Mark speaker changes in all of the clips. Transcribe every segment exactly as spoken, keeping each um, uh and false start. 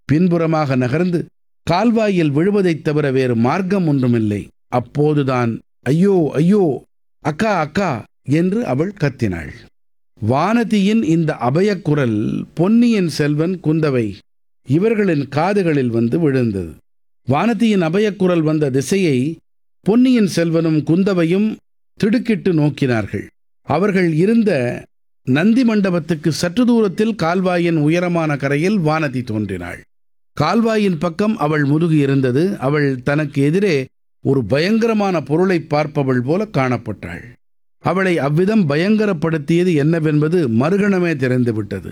Speaker 1: பின்புறமாக நகர்ந்து கால்வாயில் விழுவதைத் தவிர வேறு மார்க்கம் ஒன்றுமில்லை. அப்போதுதான் ஐயோ ஐயோ, அக்கா அக்கா என்று அவள் கத்தினாள். வானதியின் இந்த அபயக்குரல் பொன்னியின் செல்வன், குந்தவை இவர்களின் காதுகளில் வந்து விழுந்தது. வானதியின் அபயக்குரல் வந்த திசையை பொன்னியின் செல்வனும் குந்தவையும் திடுக்கிட்டு நோக்கினார்கள். அவர்கள் இருந்த நந்தி மண்டபத்துக்கு சற்று தூரத்தில் கால்வாயின் உயரமான கரையில் வானதி தோன்றினாள். கால்வாயின் பக்கம் அவள் முதுகு இருந்தது. அவள் தனக்கு எதிரே ஒரு பயங்கரமான பொருளை பார்ப்பவள் போல காணப்பட்டாள். அவளை அவ்விதம் பயங்கரப்படுத்தியது என்னவென்பது மறுகணமே தெரிந்துவிட்டது.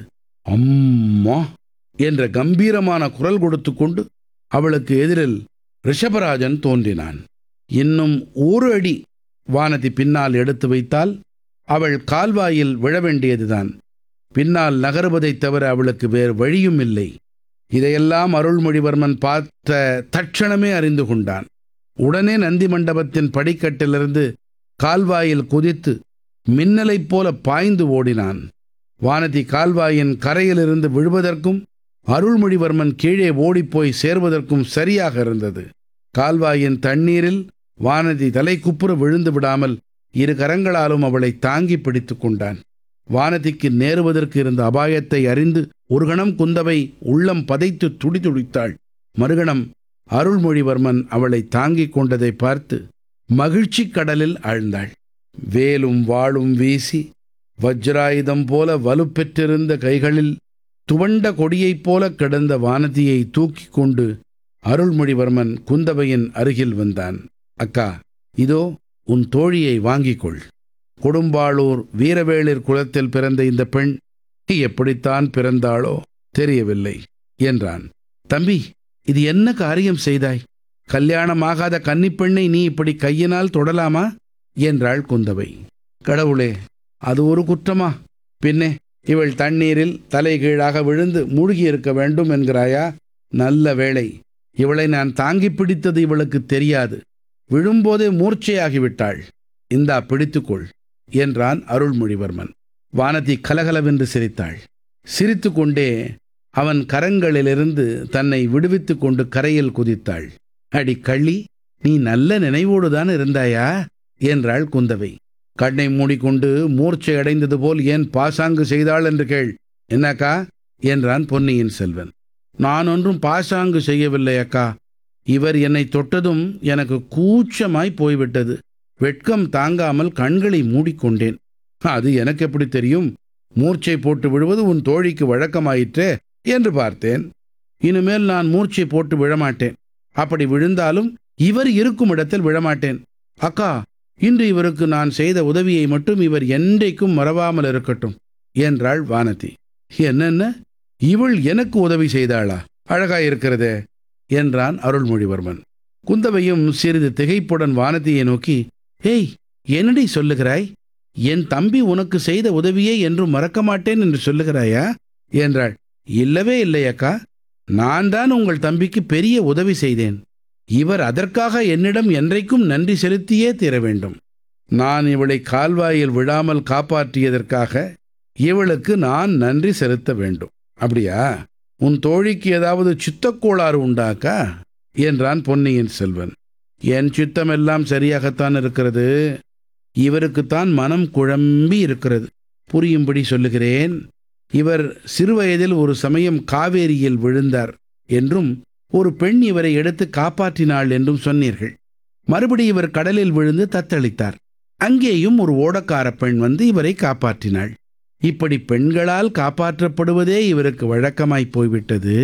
Speaker 1: அம்மா என்ற கம்பீரமான குரல் கொடுத்து கொண்டு அவளுக்கு எதிரில் ரிஷபராஜன் தோன்றினான். இன்னும் ஒரு அடி வானதி பின்னால் எடுத்து வைத்தால் அவள் கால்வாயில் விழ வேண்டியதுதான். பின்னால் நகருவதைத் தவிர அவளுக்கு வேறு வழியும் இல்லை. இதையெல்லாம் அருள்மொழிவர்மன் பார்த்த தட்சணமே அறிந்து கொண்டான். உடனே நந்தி மண்டபத்தின் படிக்கட்டிலிருந்து கால்வாயில் குதித்து மின்னலைப் போல பாய்ந்து ஓடினான். வானதி கால்வாயின் கரையிலிருந்து விழுவதற்கும் அருள்மொழிவர்மன் கீழே ஓடிப்போய் சேர்வதற்கும் சரியாக இருந்தது. கால்வாயின் தண்ணீரில் வானதி தலைக்குப்புற விழுந்து விடாமல் இரு கரங்களாலும் அவளை தாங்கி பிடித்து கொண்டான். வானதிக்கு நேருவதற்கு இருந்த அபாயத்தை அறிந்து ஒரு கணம் குந்தவை உள்ளம் பதைத்து துடிதுடித்தாள். மறுகணம் அருள்மொழிவர்மன் அவளை தாங்கிக் கொண்டதை பார்த்து மகிழ்ச்சி கடலில் ஆழ்ந்தாள். வேலும் வாளும் வீசி வஜ்ராயுதம் போல வலுப்பெற்றிருந்த கைகளில் துவண்ட கொடியைப் போல கிடந்த வானதியை தூக்கி கொண்டு அருள்மொழிவர்மன் குந்தவையின் அருகில் வந்தான். அக்கா, இதோ உன் தோழியை வாங்கிக் கொள். கொடும்பாளூர் வீரவேளிர் குலத்தில் பிறந்த இந்த பெண் எப்படித்தான் பிறந்தாளோ தெரியவில்லை என்றான். தம்பி, இது என்ன காரியம் செய்தாய்? கல்யாணமாகாத கன்னிப்பெண்ணை நீ இப்படி கையினால் தொடலாமா என்றாள் குந்தவை. கடவுளே, அது ஒரு குற்றமா? பின்னே இவள் தண்ணீரில் தலைகீழாக விழுந்து மூழ்கியிருக்க வேண்டும் என்கிறாயா? நல்ல வேளை, இவளை நான் தாங்கி பிடித்தது இவளுக்கு தெரியாது. விழும்போதே மூர்ச்சையாகிவிட்டாள். இந்தா பிடித்துக்கொள் என்றான் அருள்மொழிவர்மன். வானதி கலகலவென்று சிரித்தாள். சிரித்து கொண்டே அவன் கரங்களிலிருந்து தன்னை விடுவித்து கொண்டு கரையில் குதித்தாள். அடி கள்ளி, நீ நல்ல நினைவோடுதான் இருந்தாயா என்றாள் குந்தவை. கண்ணை மூடிக்கொண்டு மூர்ச்சை அடைந்தது போல் ஏன் பாசாங்கு செய்தாள் என்று கேள். என்னக்கா என்றான் பொன்னியின் செல்வன். நான் ஒன்றும் பாசாங்கு செய்யவில்லை அக்கா. இவர் என்னை தொட்டதும் எனக்கு கூச்சமாய் போய்விட்டது. வெட்கம் தாங்காமல் கண்களை மூடிக்கொண்டேன். அது எனக்கு எப்படி தெரியும்? மூர்ச்சை போட்டு விழுவது உன் தோழிக்கு வழக்கமாயிற்றே என்று பார்த்தேன். இனிமேல் நான் மூர்ச்சை போட்டு விழமாட்டேன். அப்படி விழுந்தாலும் இவர் இருக்கும் இடத்தில் விழமாட்டேன். அக்கா, இன்று இவருக்கு நான் செய்த உதவியை மட்டும் இவர் என்றைக்கும் மறவாமல் இருக்கட்டும் என்றாள் வானதி. என்னென்ன, இவள் எனக்கு உதவி செய்தாளா? அழகாயிருக்கிறதே என்றான் அருள்மொழிவர்மன். குந்தவையும் சிறிது திகைப்புடன் வானதியை நோக்கி, ஏய், என்னடி சொல்லுகிறாய்? என் தம்பி உனக்கு செய்த உதவியை என்றும் மறக்க மாட்டேன் என்று சொல்லுகிறாயா என்றாள். இல்லவே இல்லை அக்கா, நான் தான் உங்கள் தம்பிக்கு பெரிய உதவி செய்தேன். இவர் அதற்காக என்னிடம் என்றைக்கும் நன்றி செலுத்தியே தீர வேண்டும். நான் இவளை கால்வாயில் விழாமல் காப்பாற்றியதற்காக இவளுக்கு நான் நன்றி செலுத்த வேண்டும். அப்படியா? உன் தோழிக்கு ஏதாவது சித்தக்கோளாறு உண்டாக்கா என்றான் பொன்னியின் செல்வன். என் சித்தமெல்லாம் சரியாகத்தான் இருக்கிறது. இவருக்குத்தான் மனம் குழம்பி இருக்கிறது. புரியும்படி சொல்லுகிறேன். இவர் சிறுவயதில் ஒரு சமயம் காவேரியில் விழுந்தார் என்றும் ஒரு பெண் இவரை எடுத்து காப்பாற்றினாள் என்றும் சொன்னீர்கள். மறுபடி இவர் கடலில் விழுந்து தத்தளித்தார். அங்கேயும் ஒரு ஓடக்கார பெண் வந்து இவரை காப்பாற்றினாள். இப்படி பெண்களால் காப்பாற்றப்படுவதே இவருக்கு வழக்கமாய் போய்விட்டது.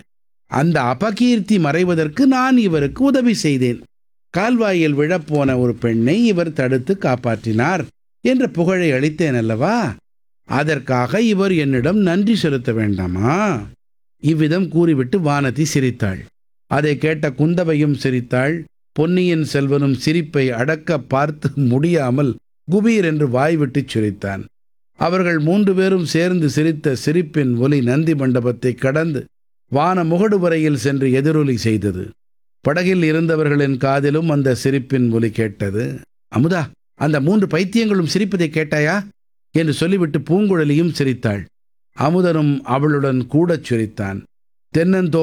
Speaker 1: அந்த அபகீர்த்தி மறைவதற்கு நான் இவருக்கு உதவி செய்தேன். கால்வாயில் விழப்போன ஒரு பெண்ணை இவர் தடுத்து காப்பாற்றினார் என்ற புகழை அளித்தேன் அல்லவா? அதற்காக இவர் என்னிடம் நன்றி செலுத்த வேண்டாமா? இவ்விதம் கூறிவிட்டு வானதி சிரித்தாள். அதை கேட்ட குந்தவையும் சிரித்தாள். பொன்னியின் செல்வனும் சிரிப்பை அடக்க பார்த்து முடியாமல் குபீர் என்று வாய்விட்டு சிரித்தான். அவர்கள் மூன்று பேரும் சேர்ந்து சிரித்த சிரிப்பின் ஒலி நந்தி மண்டபத்தை கடந்து வான முகடு வரையில் சென்று எதிரொலி செய்தது. படகில் இருந்தவர்களின் காதிலும் அந்த சிரிப்பின் ஒலி கேட்டது. அமுதா, அந்த மூன்று பைத்தியங்களும் சிரிப்பதை கேட்டாயா என்று சொல்லிவிட்டு பூங்குழலியும் சிரித்தாள். அமுதனும் அவளுடன் கூடச் சிரித்தான். தென்னந்தோ